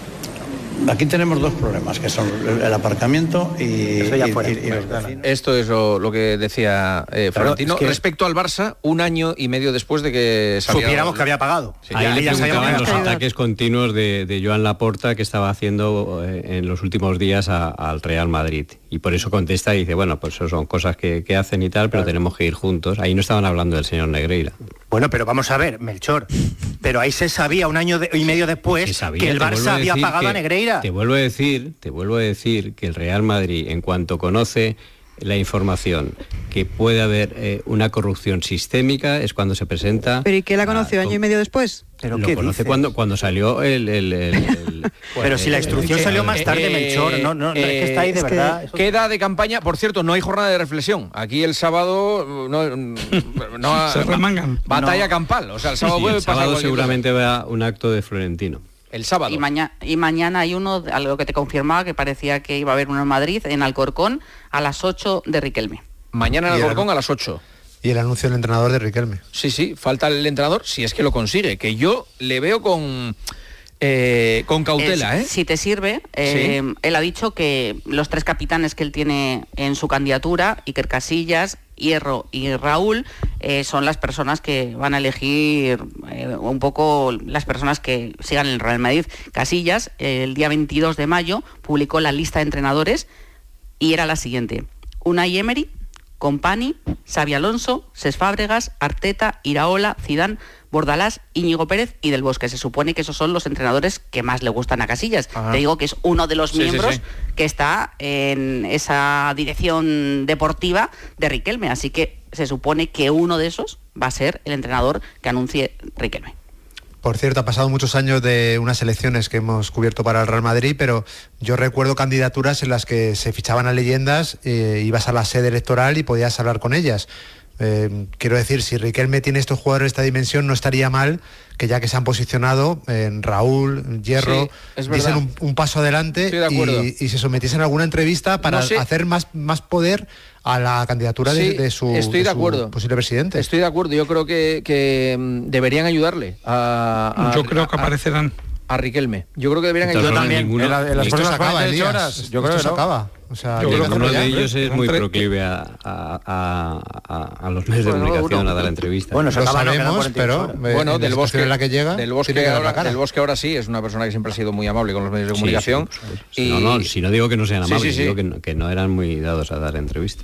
Aquí tenemos dos problemas, que son el aparcamiento y, y, y, y los vecinos. Esto es lo, lo que decía eh, Florentino. Claro, es que respecto al Barça, un año y medio después de que se supiéramos había... que había pagado. Sí, ahí ya, le preguntaban los ataques continuos de, de Joan Laporta que estaba haciendo eh, en los últimos días a, al Real Madrid. Y por eso contesta y dice, bueno, pues eso son cosas que, que hacen y tal, pero claro, tenemos que ir juntos. Ahí no estaban hablando del señor Negreira. Bueno, pero vamos a ver, Melchor, pero ahí se sabía un año de, y medio después sabía, que el Barça había pagado que, a Negreira. Te vuelvo a decir, te vuelvo a decir que el Real Madrid, en cuanto conoce la información que puede haber eh, una corrupción sistémica, es cuando se presenta... ¿Pero y qué la conoció a, año y medio después? ¿Pero lo conoce cuando, cuando salió el... el, el, el pero el, si la instrucción el, salió más tarde, eh, Melchor, no, no, no eh, es que está ahí de verdad. Que queda de campaña, por cierto, no hay jornada de reflexión. Aquí el sábado no, no se remangan. Batalla no. campal, o sea, el sábado sí, puede el sábado pasar seguramente va un acto de Florentino. El sábado. Y, maña y mañana hay uno, algo que te confirmaba, que parecía que iba a haber uno en Madrid, en Alcorcón, a las ocho de Riquelme. Mañana en Alcorcón a las ocho. Y el anuncio del entrenador de Riquelme. Sí, sí, falta el entrenador, si es que lo consigue, que yo le veo con... Eh, con cautela, ¿eh? Si te sirve, eh, ¿sí? Él ha dicho que los tres capitanes que él tiene en su candidatura, Iker Casillas, Hierro y Raúl, eh, son las personas que van a elegir eh, un poco las personas que sigan el Real Madrid. Casillas, eh, el día veintidós de mayo, publicó la lista de entrenadores y era la siguiente: Unai Emery, Company, Xabi Alonso, Cesc Fábregas, Arteta, Iraola, Zidane, Bordalás, Íñigo Pérez y Del Bosque. Se supone que esos son los entrenadores que más le gustan a Casillas. Ajá. Te digo que es uno de los sí, miembros sí, sí. que está en esa dirección deportiva de Riquelme. Así que se supone que uno de esos va a ser el entrenador que anuncie Riquelme. Por cierto, ha pasado muchos años de unas elecciones que hemos cubierto para el Real Madrid, pero yo recuerdo candidaturas en las que se fichaban a leyendas, eh, ibas a la sede electoral y podías hablar con ellas. Eh, quiero decir, si Riquelme tiene estos jugadores de esta dimensión, no estaría mal que ya que se han posicionado en Raúl, Hierro, sí, diesen un, un paso adelante y, y se sometiesen a alguna entrevista para no sé. hacer más, más poder a la candidatura sí, de, de, su, estoy de, de acuerdo. su posible presidente. Estoy de acuerdo, yo creo que, que deberían ayudarle a, a Yo creo que a, aparecerán. a Riquelme. Yo creo que deberían Yo ayudar también. ninguno. En la- en las Esto se próximas acaba, cuarenta y ocho Elías. horas, yo creo Esto que se no. acaba. O sea, Yo que- creo que uno ya, de ellos es muy Entre- proclive a, a- a- a- a los medios de Bueno, comunicación uno. a dar entrevistas. Bueno, se Lo acaba, no quedan sabemos, cuarenta y ocho pero, horas. eh, bueno, en del la Bosque, situación en la que llega, del Bosque tiene que dar la ahora, cara. del Bosque ahora sí, es una persona que siempre ha sido muy amable con los medios de Sí, comunicación. sí, por supuesto. No, no, si no digo que no sean Sí, amables, sí, sí. digo que no, que no eran muy dados a dar entrevistas.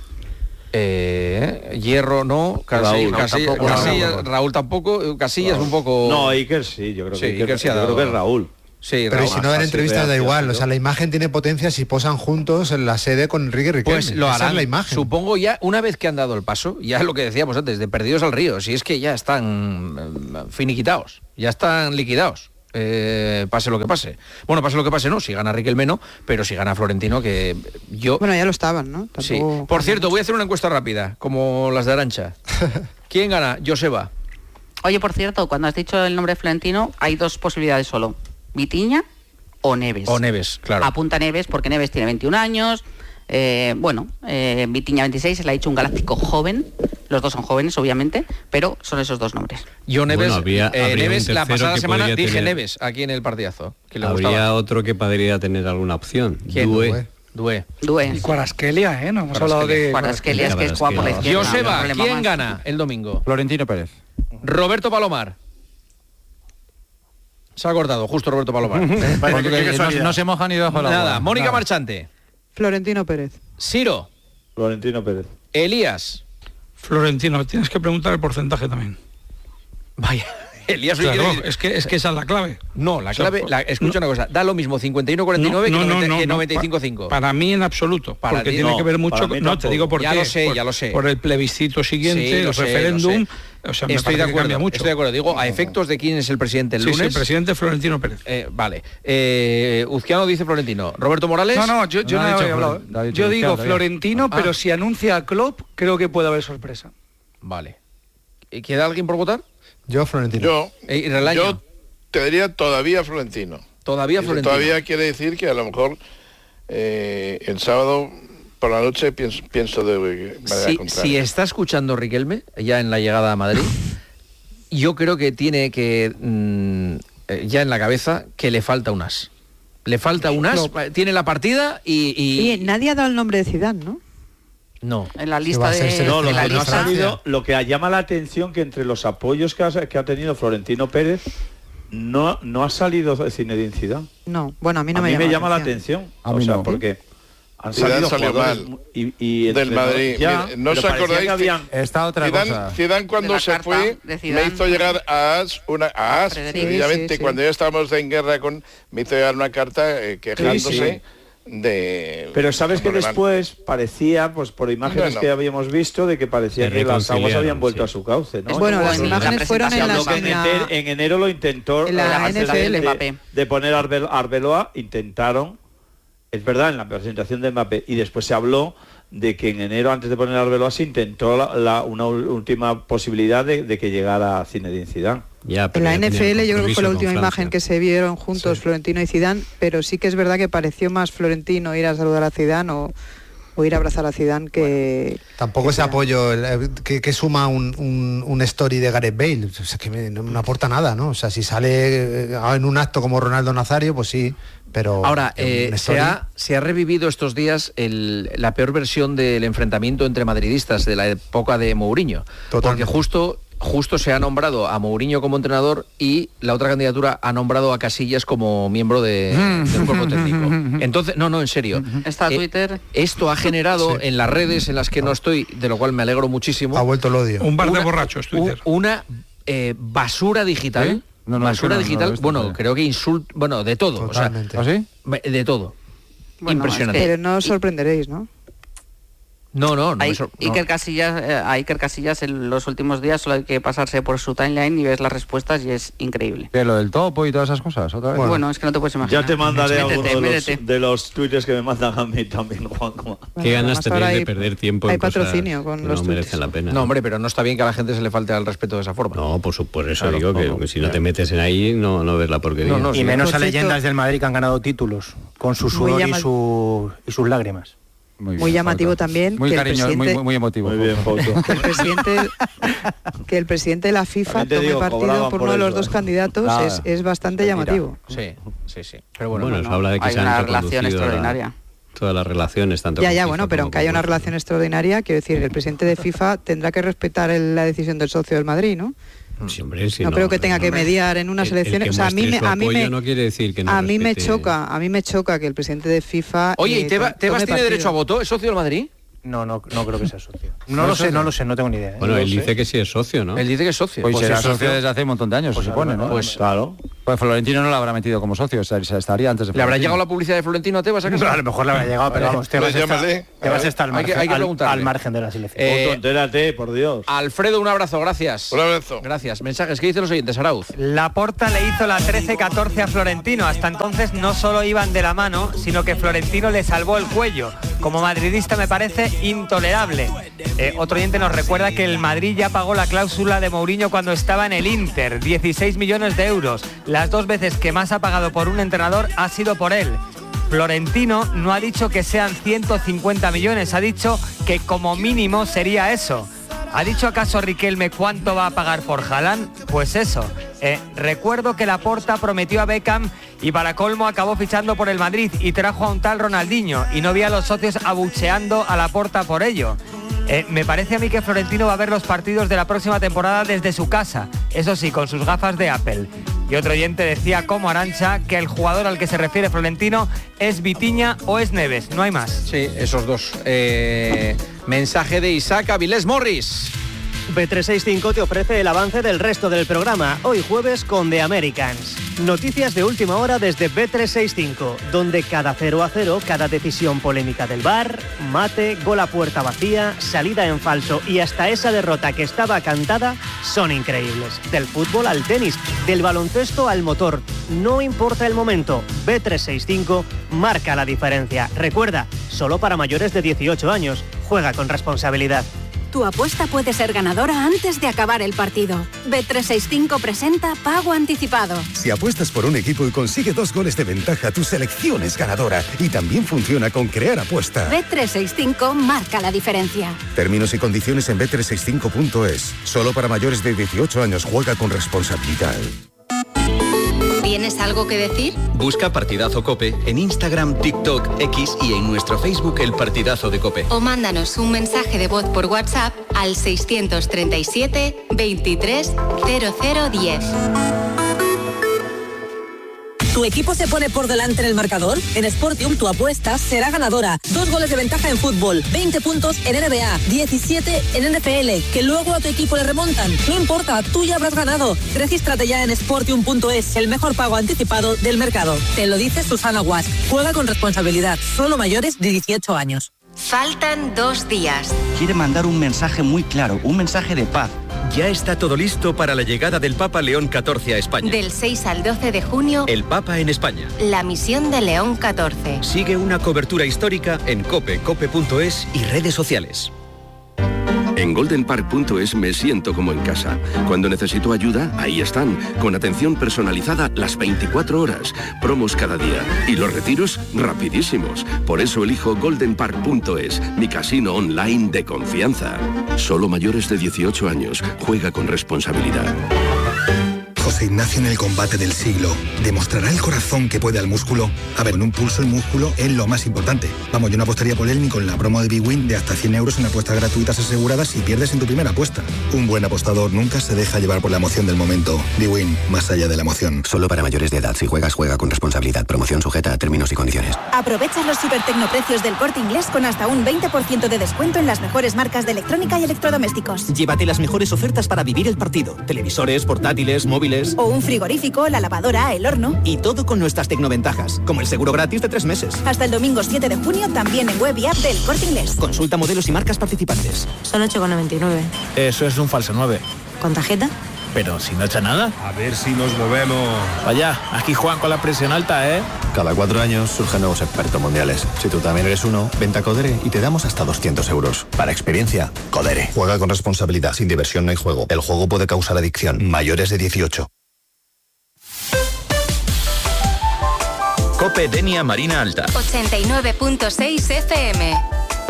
Eh, Hierro no, Casillas, Raúl, Casillas, tampoco, Casillas, Raúl. Raúl tampoco, Casillas Raúl. un poco. No, Iker sí, yo creo que Sí, Iker, Iker sí ha yo creo dado. que es Raúl. Sí, Pero Raúl. si no dan Así entrevistas da reacción, igual, ¿no? o sea, la imagen tiene potencia si posan juntos en la sede con Enrique Riquelme. Pues lo Esa harán, es la imagen. supongo ya, una vez que han dado el paso, ya lo que decíamos antes, de perdidos al río, si es que ya están eh, finiquitados, ya están liquidados, eh, pase lo que pase. Bueno, pase lo que pase no, si gana Riquelme no, pero si gana Florentino, que yo... Bueno, ya lo estaban, ¿no? Sí. Tampoco- Por cierto, voy a hacer una encuesta rápida, como las de Arancha. ¿Quién gana? Joseba. Oye, por cierto, cuando has dicho el nombre de Florentino, hay dos posibilidades solo. Vitiña o Neves. O Neves, claro. Apunta Neves porque Neves tiene veintiún años. eh, bueno, eh, Vitiña veintiséis, se le ha dicho un galáctico joven. Los dos son jóvenes, obviamente, pero son esos dos nombres. Yo Neves, Bueno, habría- eh, habría un Neves la tercero pasada que semana podría dije tener- Neves aquí en el partidazo. Que le Habría gustaba. otro que podría tener alguna opción. ¿Quién? Due. Due. Due. Y Cuarasquelia, ¿eh? No hemos hablado de... Cuarasquelia es que es guapo por la izquierda. no hay Joseba, problema ¿quién más. gana el domingo? Florentino Pérez. Roberto Palomar. Se ha cortado, justo Roberto Palomar. Porque no, no se moja ni debajo del agua. Nada, Mónica Nada. Marchante. Florentino Pérez. Ciro. Florentino Pérez. Elías. Florentino, tienes que preguntar el porcentaje también. Vaya, Elías hoy Claro, quiere decir- es que es que esa es la clave. No, la O sea, clave, por- la- escucha una cosa, da lo mismo cincuenta y uno cuarenta y nueve No, que, no, noventa no, que no, noventa y cinco cinco. pa- Para mí en absoluto, Para porque ti tiene no, que ver mucho. para mí No, te tampoco. digo por Ya qué. lo sé, por, ya lo sé. Por el plebiscito siguiente, Sí, el lo sé, referéndum. lo sé. O sea, me Estoy parece de que acuerdo, cambia mucho. estoy de acuerdo. Digo, a efectos de quién es el presidente el Sí, lunes. sí, el presidente Florentino Pérez. Eh, vale. Eh, Uzquiano dice Florentino. Roberto Morales. No, no, yo, yo No no, ha dicho he hablado. Florentino, ha dicho Yo digo Luciano todavía. Florentino, Ah. pero si anuncia a Klopp, creo que puede haber sorpresa. Vale. ¿Y ¿Queda alguien por votar? Yo, Florentino. Yo, Eh, y Relaño. yo te diría todavía Florentino. Todavía Eso Florentino. Todavía quiere decir que a lo mejor eh, el sábado por la noche pienso, pienso de manera Si, contraria. si está escuchando Riquelme ya en la llegada a Madrid, yo creo que tiene que mm, eh, ya en la cabeza que le falta un as. Le falta un as, No. tiene la partida y, y- Oye, nadie ha dado el nombre de Zidane, ¿no? no. En la va lista a de, ser No, lo de la que, no ha lista. salido, lo que llama la atención que entre los apoyos que ha, que ha tenido Florentino Pérez no, no ha salido Zinedine Zidane. No, bueno, a mí no a me mí llama, me llama la atención. atención. A o mí sea, no. porque han Zidane salido salió jugadores mal y, y del entrenadores- Madrid. Ya, Mire, ¿no pero os parecía acordáis que que- habían- Está otra Zidane, cosa. Zidane cuando De la se carta fue de me Zidane. hizo llegar a As, una, a As Frederico. precisamente Sí, sí, sí. cuando ya estábamos en guerra con, me hizo llegar una carta eh, quejándose de... Pero sabes que problemas. después parecía, pues por imágenes Bueno. que habíamos visto, de que parecía Se que las aguas reconciliaron, habían vuelto sí. a su cauce, ¿no? Bueno, Estuvo las en la imágenes fueron en presentación la, Lo que de en, en la- enter- en enero lo intentó en la antes N F L. de, Mbappé. de poner Arbel- Arbeloa, intentaron, es verdad, en la presentación de Mbappé, y después se habló de que en enero, antes de poner Arbeloa, se intentó la, la- una ul- última posibilidad de, de que llegara Zinedine Zidane. Ya, En pero la ya N F L tenían yo creo que fue la compromiso última con imagen Francia. que se vieron juntos Florentino y Zidane, pero sí que es verdad que pareció más Florentino ir a saludar a Zidane o, o ir a abrazar a Zidane que... Tampoco que ese Zidane. apoyo el, eh, que, que suma un, un, un story de Gareth Bale. O sea, que me- no, no aporta nada, ¿no? O sea, si sale eh, en un acto como Ronaldo Nazario, pues sí, pero... Ahora, un eh, se, story- ha, se ha revivido estos días el- la peor versión del enfrentamiento entre madridistas de la época de Mourinho. Totalmente. Porque justo, justo se ha nombrado a Mourinho como entrenador y la otra candidatura ha nombrado a Casillas como miembro de, del cuerpo técnico. Entonces, no, no, en serio. Está Eh, Twitter. Esto ha generado Sí. en las redes en las que no estoy, de lo cual me alegro muchísimo. Ha vuelto el odio. Un bar de una- borrachos, u- Twitter. Una eh, basura digital. ¿Eh? No, no, basura eso no, no lo he digital, visto bueno, todavía. creo que insult, bueno, de todo. O sea, Totalmente. ¿Ah, sí? de todo. Bueno, Impresionante. es que- Pero no os sorprenderéis, ¿no? No, no, no. Hay- me sor- no. Iker Casillas, eh, a Iker Casillas en los últimos días solo hay que pasarse por su timeline y ves las respuestas y es increíble. ¿Qué, lo del topo y todas esas cosas? ¿Otra vez? Bueno, es que no te puedes imaginar. Ya te mandaré Métete, alguno de los, métete. de los twitters que me mandan a mí también, Juanjo. ¿Qué ganas además ahora tenéis de hay- perder tiempo hay en cosas patrocinio con que los no tweets. merecen la pena? No, hombre, pero no está bien que a la gente se le falte al respeto de esa forma. No, por, su- por eso Claro, digo que, no, no, que si no ya. te metes en ahí no, no ves la porquería. No, no, Y sí. menos Por a cierto- leyendas del Madrid que han ganado títulos con su Muy sudor y, llama- su, y sus lágrimas. muy, muy llamativo foto. También. Muy que cariñoso, el presidente, muy, muy emotivo. Muy bien, foto. Que el presidente, que el presidente de la FIFA tome digo, partido por uno de los eso, dos candidatos ah, es, es bastante llamativo. Sí, sí, sí. Pero bueno, bueno no, se habla de que hay se una han relación extraordinaria. La, todas las relaciones, tanto ya, ya, bueno, pero aunque haya una relación extraordinaria, quiero decir, el presidente de FIFA tendrá que respetar el, la decisión del socio del Madrid, ¿no? Sí, hombre, sí, no, no creo que tenga no, que mediar en unas el, elecciones. El o sea, a mí me, a mí me, no quiere decir que no a mí respete... me choca, a mí me choca que el presidente de FIFA. Oye, ¿y Tebas tiene partido. derecho a voto? ¿Es socio del Madrid? No, no, no creo que sea socio. No, no lo sé, no lo sé, no tengo ni idea. ¿eh? Bueno, no él sé. dice que sí es socio, ¿no? Él dice que es socio. Pues, pues será es socio desde hace un montón de años, pues se supone, ¿no? Pues claro. Pues Florentino no lo habrá metido como socio, o sea, estaría antes de Florentino. ¿Le habrá llegado la publicidad de Florentino a Tebas? ¿A, no, a lo mejor le habrá llegado, pero vamos, Tebas está, Tebas está al margen, hay que, hay que al, al margen de las elecciones. Eh, entérate, por Dios. Alfredo, un abrazo, gracias. Un abrazo. Gracias. Mensajes, ¿qué dicen los oyentes, Arauz? Laporta le hizo la trece catorce a Florentino. Hasta entonces no solo iban de la mano, sino que Florentino le salvó el cuello. Como madridista me parece intolerable. Eh, otro oyente nos recuerda que el Madrid ya pagó la cláusula de Mourinho cuando estaba en el Inter, dieciséis millones de euros. Las dos veces que más ha pagado por un entrenador ha sido por él. Florentino no ha dicho que sean ciento cincuenta millones, ha dicho que como mínimo sería eso. ¿Ha dicho acaso Riquelme cuánto va a pagar por Haaland? Pues eso. Eh, recuerdo que Laporta prometió a Beckham y para colmo acabó fichando por el Madrid y trajo a un tal Ronaldinho y no vi a los socios abucheando a Laporta por ello. Eh, me parece a mí que Florentino va a ver los partidos de la próxima temporada desde su casa, eso sí, con sus gafas de Apple. Y otro oyente decía, como Arantxa, que el jugador al que se refiere Florentino es Vitinha o es Neves, no hay más. Sí, esos dos. Eh, mensaje de Isaac Avilés Morris. B trescientos sesenta y cinco te ofrece el avance del resto del programa, hoy jueves con The Americans. Noticias de última hora desde B trescientos sesenta y cinco, donde cada cero a cero, cada decisión polémica del V A R, mate, gol a puerta vacía, salida en falso y hasta esa derrota que estaba cantada, son increíbles. Del fútbol al tenis, del baloncesto al motor, no importa el momento, B trescientos sesenta y cinco marca la diferencia. Recuerda, solo para mayores de dieciocho años, juega con responsabilidad. Tu apuesta puede ser ganadora antes de acabar el partido. B trescientos sesenta y cinco presenta Pago Anticipado. Si apuestas por un equipo y consigue dos goles de ventaja, tu selección es ganadora. Y también funciona con Crear Apuesta. B trescientos sesenta y cinco marca la diferencia. Términos y condiciones en B trescientos sesenta y cinco punto es. Solo para mayores de dieciocho años, juega con responsabilidad. ¿Tienes algo que decir? Busca Partidazo COPE en Instagram, TikTok, X y en nuestro Facebook El Partidazo de COPE. O mándanos un mensaje de voz por WhatsApp al seiscientos treinta y siete, veintitrés, cero cero diez. ¿Tu equipo se pone por delante en el marcador? En Sportium tu apuesta será ganadora. Dos goles de ventaja en fútbol, veinte puntos en N B A, diecisiete en N F L, que luego a tu equipo le remontan. No importa, tú ya habrás ganado. Regístrate ya en Sportium punto es, el mejor pago anticipado del mercado. Te lo dice Susana Guas. Juega con responsabilidad, solo mayores de dieciocho años. Faltan dos días. Quiere mandar un mensaje muy claro, un mensaje de paz. Ya está todo listo para la llegada del Papa León catorce a España. Del seis al doce de junio, el Papa en España. La misión de León catorce. Sigue una cobertura histórica en cope, cope punto es y redes sociales. En golden park punto es me siento como en casa. Cuando necesito ayuda, ahí están, con atención personalizada las veinticuatro horas, promos cada día y los retiros rapidísimos. Por eso elijo golden park punto es, mi casino online de confianza. Solo mayores de dieciocho años, juega con responsabilidad. José Ignacio en el combate del siglo. ¿Demostrará el corazón que puede al músculo? A ver, en un pulso el músculo es lo más importante. Vamos, yo no apostaría por él ni con la promo de Bwin de hasta cien euros en apuestas gratuitas aseguradas si pierdes en tu primera apuesta. Un buen apostador nunca se deja llevar por la emoción del momento. Bwin, más allá de la emoción. Solo para mayores de edad. Si juegas, juega con responsabilidad. Promoción sujeta a términos y condiciones. Aprovecha los supertecnoprecios del Corte Inglés con hasta un veinte por ciento de descuento en las mejores marcas de electrónica y electrodomésticos. Llévate las mejores ofertas para vivir el partido. Televisores, portátiles, móviles. O un frigorífico, la lavadora, el horno. Y todo con nuestras tecnoventajas, como el seguro gratis de tres meses. Hasta el domingo siete de junio también en web y app del Corte Inglés. Consulta modelos y marcas participantes. Son ocho con noventa y nueve. Eso es un falso nueve. ¿Con tarjeta? Pero si no echa nada. A ver si nos movemos. Vaya, aquí Juan con la presión alta, ¿eh? Cada cuatro años surgen nuevos expertos mundiales. Si tú también eres uno, vente a Codere y te damos hasta doscientos euros. Para experiencia, Codere. Juega con responsabilidad. Sin diversión no hay juego. El juego puede causar adicción. Mayores de dieciocho. Cope Denia Marina Alta. ochenta y nueve punto seis F M.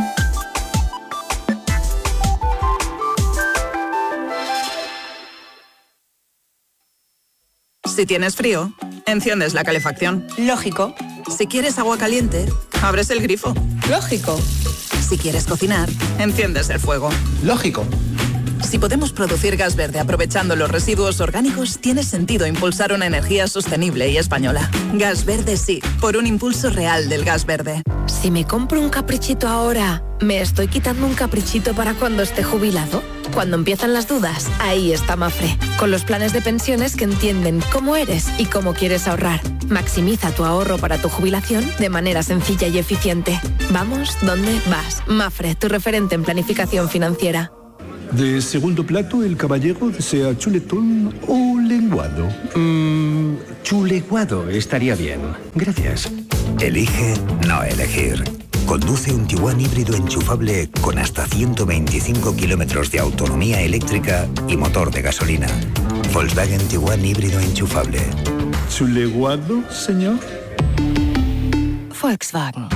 Si tienes frío, enciendes la calefacción. Lógico. Si quieres agua caliente, abres el grifo. Lógico. Si quieres cocinar, enciendes el fuego. Lógico. Si podemos producir gas verde aprovechando los residuos orgánicos, tiene sentido impulsar una energía sostenible y española. Gas verde sí, por un impulso real del gas verde. Si me compro un caprichito ahora, ¿me estoy quitando un caprichito para cuando esté jubilado? Cuando empiezan las dudas, ahí está Mafre, con los planes de pensiones que entienden cómo eres y cómo quieres ahorrar. Maximiza tu ahorro para tu jubilación de manera sencilla y eficiente. Vamos, ¿dónde vas? Mafre, tu referente en planificación financiera. De segundo plato, el caballero desea chuletón o lenguado. Mmm, chuleguado estaría bien. Gracias. Elige no elegir. Conduce un Tiguan híbrido enchufable con hasta ciento veinticinco kilómetros de autonomía eléctrica y motor de gasolina. Volkswagen Tiguan híbrido enchufable. ¿Chuleguado, señor? Volkswagen.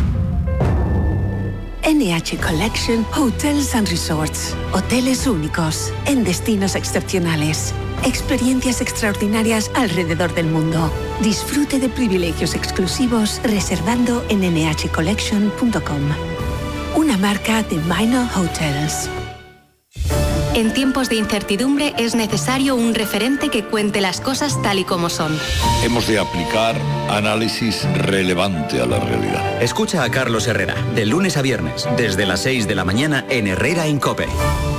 N H Collection Hotels and Resorts. Hoteles únicos en destinos excepcionales. Experiencias extraordinarias alrededor del mundo. Disfrute de privilegios exclusivos reservando en ene hache collection punto com. Una marca de Minor Hotels. En tiempos de incertidumbre es necesario un referente que cuente las cosas tal y como son. Hemos de aplicar análisis relevante a la realidad. Escucha a Carlos Herrera, de lunes a viernes, desde las seis de la mañana en Herrera en COPE.